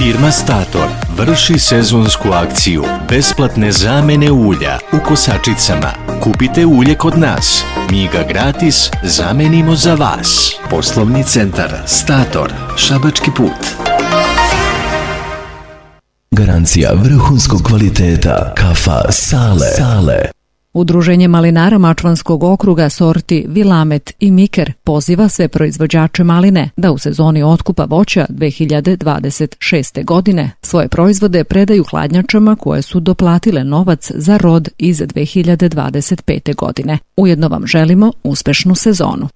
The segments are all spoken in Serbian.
Firma Stator vrši sezonsku akciju besplatne zamene ulja u kosačicama. Kupite ulje kod nas, mi ga gratis zamenimo za vas. Poslovni centar Stator, Šabački put. Garancija vrhunskog kvaliteta kafa Sale. Udruženje malinara Mačvanskog okruga sorti Vilamet i Miker poziva sve proizvođače maline da u sezoni otkupa voća 2026. godine svoje proizvode predaju hladnjačama koje su doplatile novac za rod iz 2025. godine. Ujedno vam želimo uspešnu sezonu.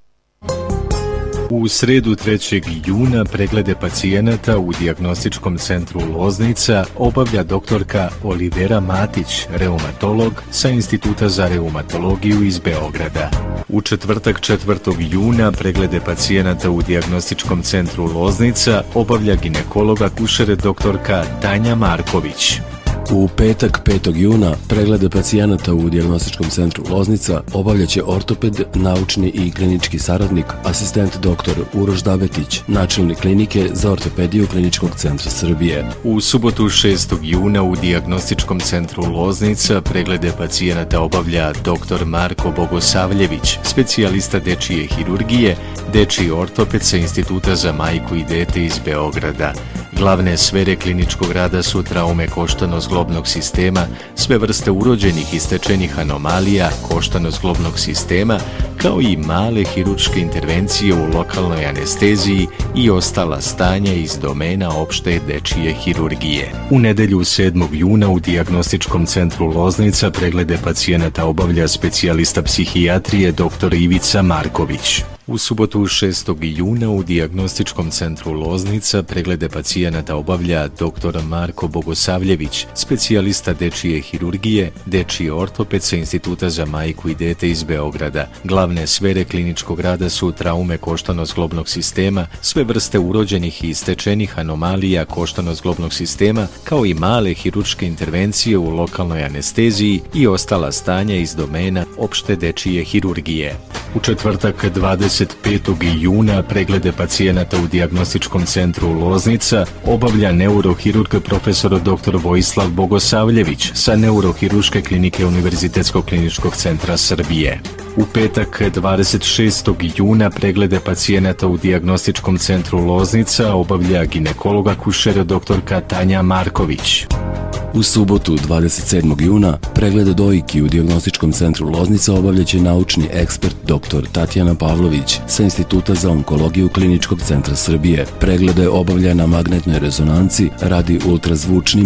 U sredu 3. juna preglede pacijenata u dijagnostičkom centru Loznica obavlja doktorka Olivera Matić, reumatolog sa Instituta za reumatologiju iz Beograda. U četvrtak 4. juna preglede pacijenata u dijagnostičkom centru Loznica obavlja ginekologa akušer doktorka Tanja Marković. U petak 5. juna preglede pacijenata u dijagnostičkom centru Loznica obavljaće ortoped, naučni i klinički saradnik, asistent dr. Uroš Davetić, načelnik klinike za ortopediju Kliničkog centra Srbije. U subotu 6. juna u dijagnostičkom centru Loznica preglede pacijenata obavlja dr. Marko Bogosavljević, specijalista dečije hirurgije, dečiji ortoped sa Instituta za majku i dete iz Beograda. Glavne sfere kliničkog rada su traume koštano-zglobnog sistema, sve vrste urođenih i stečenih anomalija koštano-zglobnog sistema, kao i male hirurške intervencije u lokalnoj anesteziji i ostala stanja iz domena opšte dečije hirurgije. U nedelju 7. juna u dijagnostičkom centru Loznica preglede pacijenata obavlja specijalista psihijatrije dr. Ivica Marković. U subotu 6. juna u dijagnostičkom centru Loznica preglede pacijenata obavlja dr. Marko Bogosavljević, specijalista dečije hirurgije, dečiji ortoped sa Instituta za majku i dete iz Beograda. Glavne sfere kliničkog rada su traume koštano-zglobnog sistema, sve vrste urođenih i stečenih anomalija koštano-zglobnog sistema, kao i male hirurške intervencije u lokalnoj anesteziji i ostala stanja iz domena opšte dečije hirurgije. U četvrtak 25. juna preglede pacijenata u dijagnostičkom centru Loznica obavlja neurohirurg profesor dr. Vojislav Bogosavljević sa neurohirurške klinike Univerzitetskog kliničkog centra Srbije. U petak 26. juna preglede pacijenata u dijagnostičkom centru Loznica obavlja ginekolog akušer doktorka Tanja Marković. U subotu 27. juna preglede dojki u dijagnostičkom centru Loznica obavljaće naučni ekspert dr. Tatjana Pavlović sa Instituta za onkologiju Kliničkog centra Srbije. Preglede obavlja na magnetnoj rezonanci, radi ultrazvučnim